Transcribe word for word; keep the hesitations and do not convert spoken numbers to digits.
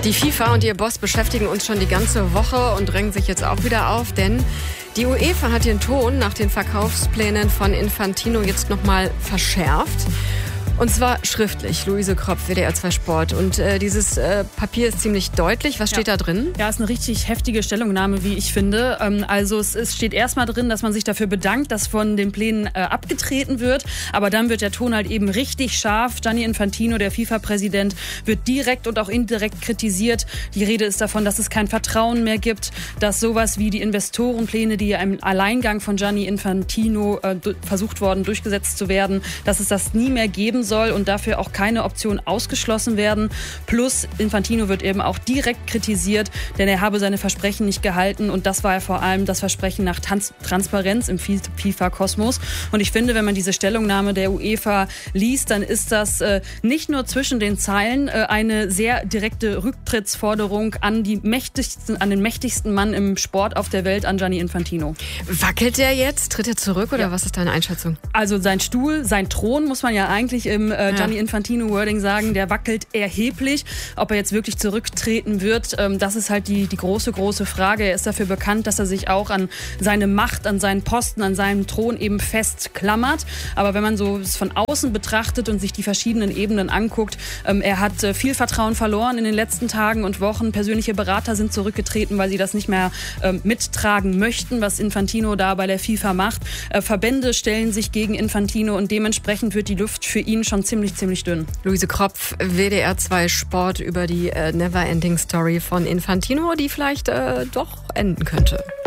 Die FIFA und ihr Boss beschäftigen uns schon die ganze Woche und drängen sich jetzt auch wieder auf, denn die UEFA hat den Ton nach den Verkaufsplänen von Infantino jetzt nochmal verschärft. Und zwar schriftlich, Luise Kropf, W D R zwei Sport. Und äh, dieses äh, Papier ist ziemlich deutlich. Was steht ja. da drin? Ja, ist eine richtig heftige Stellungnahme, wie ich finde. Ähm, also es, es steht erstmal drin, dass man sich dafür bedankt, dass von den Plänen äh, abgetreten wird. Aber dann wird der Ton halt eben richtig scharf. Gianni Infantino, der FIFA-Präsident, wird direkt und auch indirekt kritisiert. Die Rede ist davon, dass es kein Vertrauen mehr gibt, dass sowas wie die Investorenpläne, die ja im Alleingang von Gianni Infantino äh, versucht worden, durchgesetzt zu werden, dass es das nie mehr geben soll. soll und dafür auch keine Option ausgeschlossen werden. Plus Infantino wird eben auch direkt kritisiert, denn er habe seine Versprechen nicht gehalten und das war ja vor allem das Versprechen nach Trans- Transparenz im FIFA-Kosmos. Und ich finde, wenn man diese Stellungnahme der UEFA liest, dann ist das äh, nicht nur zwischen den Zeilen äh, eine sehr direkte Rücktrittsforderung an die mächtigsten, an den mächtigsten Mann im Sport auf der Welt, an Gianni Infantino. Wackelt der jetzt? Tritt er zurück oder ja. was ist deine Einschätzung? Also sein Stuhl, sein Thron, muss man ja eigentlich im äh, Gianni ja. Infantino-Wording sagen, der wackelt erheblich. Ob er jetzt wirklich zurücktreten wird, ähm, das ist halt die, die große, große Frage. Er ist dafür bekannt, dass er sich auch an seine Macht, an seinen Posten, an seinem Thron eben festklammert. Aber wenn man so es von außen betrachtet und sich die verschiedenen Ebenen anguckt, ähm, er hat äh, viel Vertrauen verloren in den letzten Tagen und Wochen. Persönliche Berater sind zurückgetreten, weil sie das nicht mehr ähm, mittragen möchten, was Infantino da bei der FIFA macht. Äh, Verbände stellen sich gegen Infantino und dementsprechend wird die Luft für ihn schon ziemlich, ziemlich dünn. Luise Kropf, W D R zwei Sport über die äh, Neverending Story von Infantino, die vielleicht äh, doch enden könnte.